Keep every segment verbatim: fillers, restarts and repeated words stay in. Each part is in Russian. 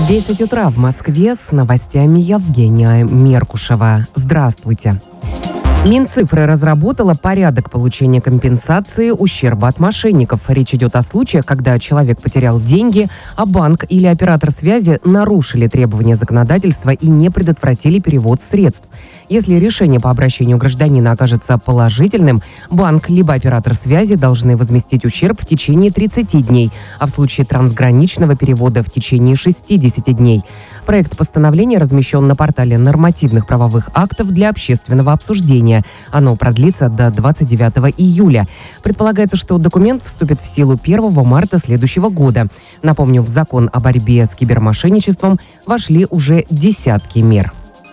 десять утра в Москве, с новостями Евгения Меркушева. Здравствуйте. Минцифры разработала порядок получения компенсации ущерба от мошенников. Речь идет о случаях, когда человек потерял деньги, а банк или оператор связи нарушили требования законодательства и не предотвратили перевод средств. Если решение по обращению гражданина окажется положительным, банк либо оператор связи должны возместить ущерб в течение тридцати дней, а в случае трансграничного перевода в течение шестидесяти дней. Проект постановления размещен на портале нормативных правовых актов для общественного обсуждения. Оно продлится до двадцать девятого июля. Предполагается, что документ вступит в силу первого марта следующего года. Напомню, в закон о борьбе с кибермошенничеством вошли уже десятки мер.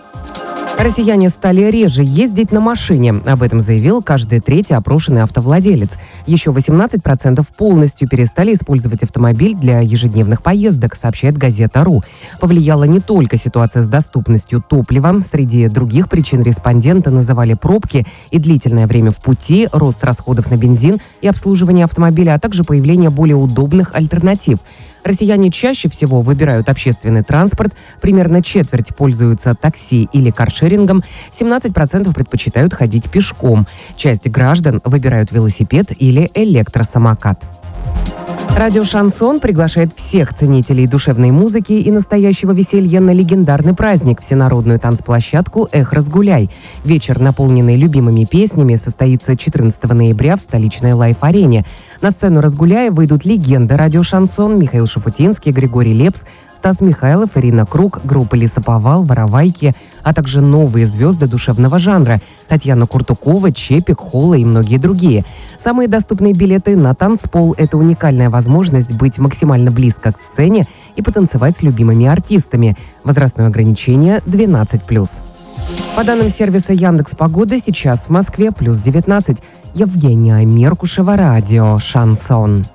Россияне стали реже ездить на машине. Об этом заявил каждый третий опрошенный автовладелец. Еще восемнадцать процентов полностью перестали использовать автомобиль для ежедневных поездок, сообщает газета.ру. Повлияла не только ситуация с доступностью топлива. Среди других причин респонденты называли пробки и длительное время в пути, рост расходов на бензин и обслуживание автомобиля, а также появление более удобных альтернатив. Россияне чаще всего выбирают общественный транспорт, примерно четверть пользуются такси или каршерингом, семнадцать процентов предпочитают ходить пешком. Часть граждан выбирают велосипед или электросамокат. Радио «Шансон» приглашает всех ценителей душевной музыки и настоящего веселья на легендарный праздник – всенародную танцплощадку «Эх, разгуляй». Вечер, наполненный любимыми песнями, состоится четырнадцатого ноября в столичной лайф-арене. На сцену «Разгуляя» выйдут легенды радио «Шансон» Михаил Шафутинский, Григорий Лепс, Стас Михайлов, Ирина Круг, группа «Лесоповал», «Воровайки», а также новые звезды душевного жанра – Татьяна Куртукова, Чепик, Холла и многие другие. Самые доступные билеты на танцпол – это уникальная возможность быть максимально близко к сцене и потанцевать с любимыми артистами. Возрастное ограничение – двенадцать плюс. По данным сервиса Яндекс.Погода, сейчас в Москве плюс девятнадцать. Евгения Меркушева, радио «Шансон».